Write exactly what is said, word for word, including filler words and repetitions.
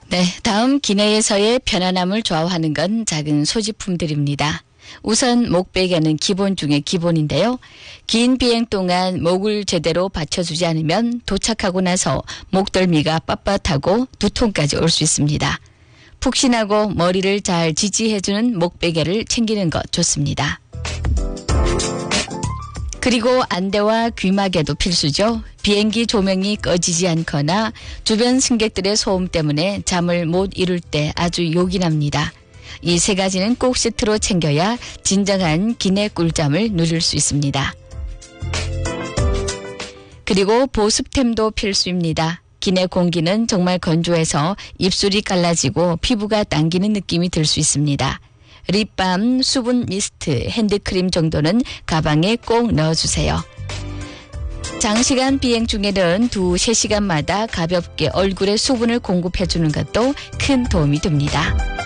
네, 다음 기내에서의 편안함을 좌우하는 건 작은 소지품들입니다. 우선 목베개는 기본 중에 기본인데요. 긴 비행 동안 목을 제대로 받쳐주지 않으면 도착하고 나서 목덜미가 빳빳하고 두통까지 올 수 있습니다. 푹신하고 머리를 잘 지지해주는 목베개를 챙기는 것 좋습니다. 그리고 안대와 귀마개도 필수죠. 비행기 조명이 꺼지지 않거나 주변 승객들의 소음 때문에 잠을 못 이룰 때 아주 욕이 납니다. 이 세 가지는 꼭 세트로 챙겨야 진정한 기내 꿀잠을 누릴 수 있습니다. 그리고 보습템도 필수입니다. 기내 공기는 정말 건조해서 입술이 갈라지고 피부가 당기는 느낌이 들 수 있습니다. 립밤, 수분 미스트, 핸드크림 정도는 가방에 꼭 넣어주세요. 장시간 비행 중에는 두세 시간마다 가볍게 얼굴에 수분을 공급해주는 것도 큰 도움이 됩니다.